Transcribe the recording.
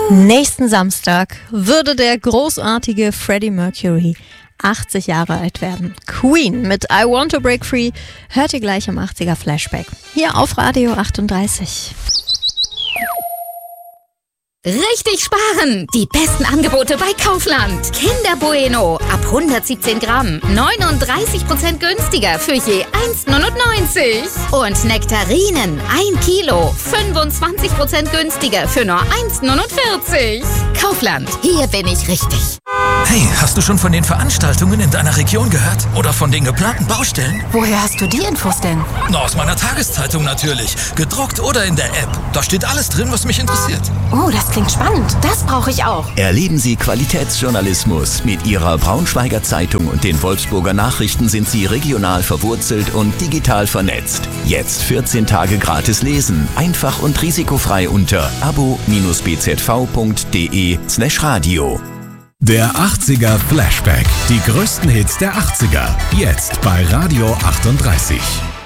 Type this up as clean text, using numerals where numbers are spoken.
Nächsten Samstag würde der großartige Freddie Mercury 80 Jahre alt werden. Queen mit I Want to Break Free hört ihr gleich im 80er Flashback. Hier auf Radio 38. Richtig sparen! Die besten Angebote bei Kaufland. Kinder Bueno ab 117 Gramm 39% günstiger für je 1,99. Und Nektarinen 1 Kilo 25% günstiger für nur 1,49. Kaufland, hier bin ich richtig. Hey, hast du schon von den Veranstaltungen in deiner Region gehört? Oder von den geplanten Baustellen? Woher hast du die Infos denn? Na, aus meiner Tageszeitung natürlich. Gedruckt oder in der App. Da steht alles drin, was mich interessiert. Oh, das klingt spannend. Das brauche ich auch. Erleben Sie Qualitätsjournalismus. Mit Ihrer Braunschweiger Zeitung und den Wolfsburger Nachrichten sind Sie regional verwurzelt und digital vernetzt. Jetzt 14 Tage gratis lesen. Einfach und risikofrei unter abo-bzv.de/radio. Der 80er Flashback. Die größten Hits der 80er. Jetzt bei Radio 38.